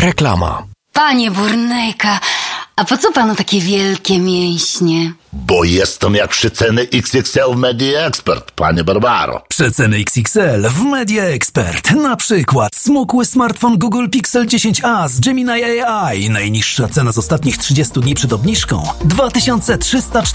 Reklama. Panie Burnejka, a po co panu takie wielkie mięśnie? Bo jestem jak przeceny XXL w Media Expert, panie Barbaro. Przeceny XXL w Media Expert. Na przykład smukły smartfon Google Pixel 10a z Gemini AI. Najniższa cena z ostatnich 30 dni przed obniżką 2349